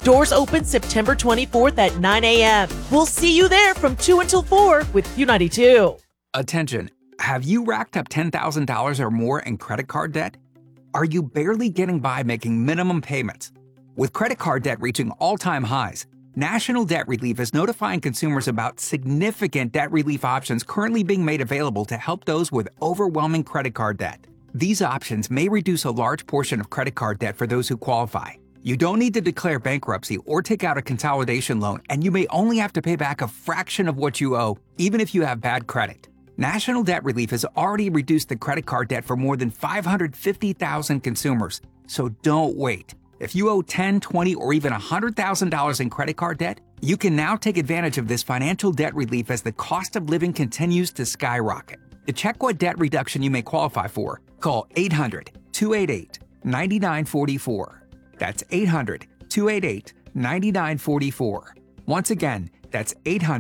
Doors open September 24th at 9 a.m. We'll see you there from 2 until 4 with Q92. Attention, have you racked up $10,000 or more in credit card debt? Are you barely getting by making minimum payments? With credit card debt reaching all-time highs, National Debt Relief is notifying consumers about significant debt relief options currently being made available to help those with overwhelming credit card debt. These options may reduce a large portion of credit card debt for those who qualify. You don't need to declare bankruptcy or take out a consolidation loan, and you may only have to pay back a fraction of what you owe, even if you have bad credit. National Debt Relief has already reduced the credit card debt for more than 550,000 consumers, so don't wait. If you owe $10,000, $20,000, or even $100,000 in credit card debt, you can now take advantage of this financial debt relief as the cost of living continues to skyrocket. To check what debt reduction you may qualify for, call 800-288-9944. That's 800-288-9944. Once again, that's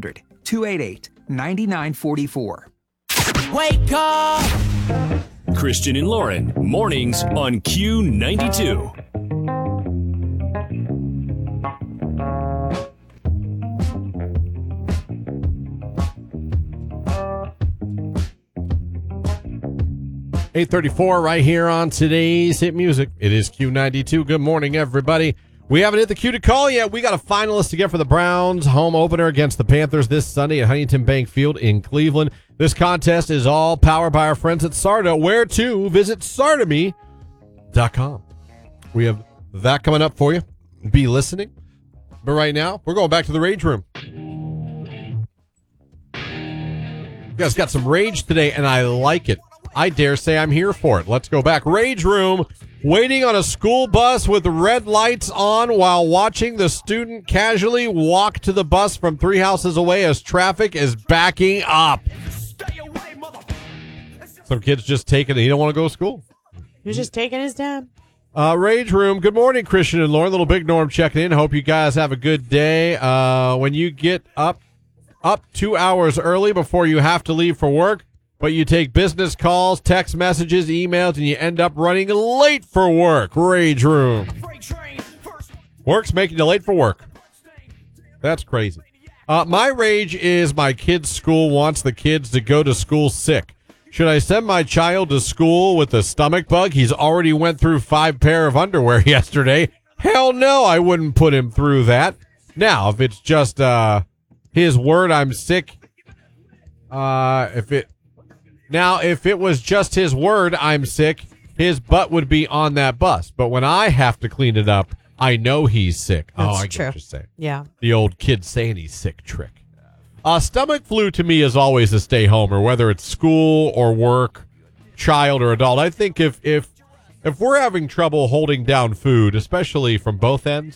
800-288-9944. Wake up! Christian and Lauren, mornings on Q92. $8:34 right here on today's Hit Music. It is Q92. Good morning, everybody. We haven't hit the queue to call yet. We got a finalist to get for the Browns home opener against the Panthers this Sunday at Huntington Bank Field in Cleveland. This contest is all powered by our friends at Sarda. Where to? Visit sardame.com. We have that coming up for you. Be listening. But right now, we're going back to the Rage Room. You guys got some rage today, and I like it. I dare say I'm here for it. Let's go back. Rage Room, waiting on a school bus with red lights on while watching the student casually walk to the bus from 3 houses away as traffic is backing up. Some kid's just taking it. He don't want to go to school. He's just taking his time. Rage Room, good morning, Christian and Lauren. Little Big Norm checking in. Hope you guys have a good day. When you get up 2 hours early before you have to leave for work, but you take business calls, text messages, emails, and you end up running late for work. Rage Room. Work's making you late for work. That's crazy. My rage is my kid's school wants the kids to go to school sick. Should I send my child to school with a stomach bug? He's already went through 5 pair of underwear yesterday. Hell no, I wouldn't put him through that. Now, if it's just his word, I'm sick. If it was just his word, I'm sick, his butt would be on that bus. But when I have to clean it up, I know he's sick. That's I true. get what you're saying. Yeah. The old kid saying he's sick trick. Stomach flu to me is always a stay home, or whether it's school or work, child or adult. I think if we're having trouble holding down food, especially from both ends,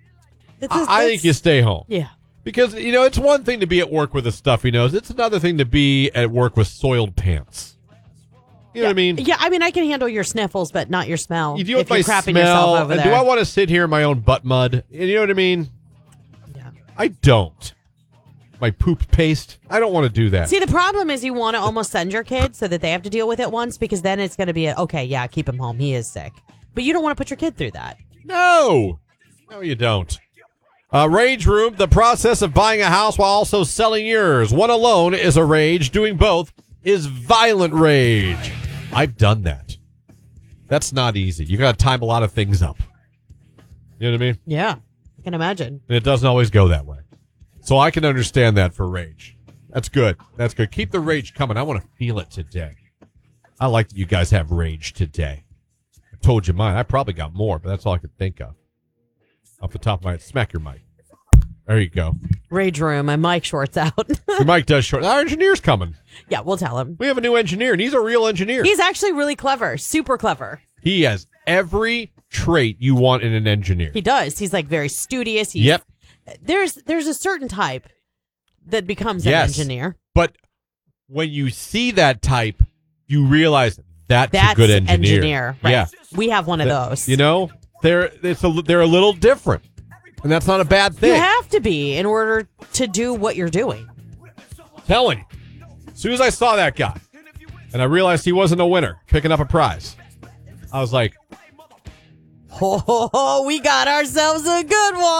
I think you stay home. Yeah. Because, it's one thing to be at work with a stuffy nose. It's another thing to be at work with soiled pants. You know what I mean? Yeah, I mean, I can handle your sniffles, but not your smell. You deal with my crapping smell, yourself over and there. do I want to sit here in my own butt mud? You know what I mean? Yeah. I don't. My poop paste. I don't want to do that. See, the problem is you want to almost send your kid so that they have to deal with it once, because then it's going to be, keep him home. He is sick. But you don't want to put your kid through that. No, you don't. Rage Room, the process of buying a house while also selling yours. One alone is a rage. Doing both is violent rage. I've done that. That's not easy. You got to time a lot of things up. You know what I mean? Yeah, I can imagine. And it doesn't always go that way. So I can understand that for rage. That's good. That's good. Keep the rage coming. I want to feel it today. I like that you guys have rage today. I told you mine. I probably got more, but that's all I could think of. Off the top of my head. Smack your mic. There you go. Rage Room. My mic short's out. Your mic does short. Our engineer's coming. Yeah, we'll tell him. We have a new engineer, and he's a real engineer. He's actually really clever. Super clever. He has every trait you want in an engineer. He does. He's like very studious. Yep. There's a certain type that becomes an engineer. But when you see that type, you realize that's a good engineer. Right. Yeah. We have one of those. They're a little different. And that's not a bad thing. You have to be in order to do what you're doing. Telling you. As soon as I saw that guy and I realized he wasn't a winner picking up a prize, I was like, Oh, we got ourselves a good one.